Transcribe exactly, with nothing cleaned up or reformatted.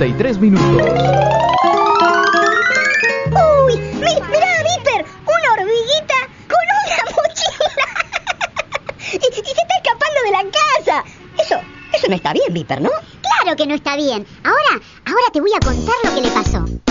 cincuenta y tres minutos. ¡Uy! Mi, ¡Mirá, Viper! ¡Una hormiguita con una mochila! y, y se está escapando de la casa. Eso, eso no está bien, Viper, ¿no? Claro que no está bien. Ahora, ahora te voy a contar lo que le pasó.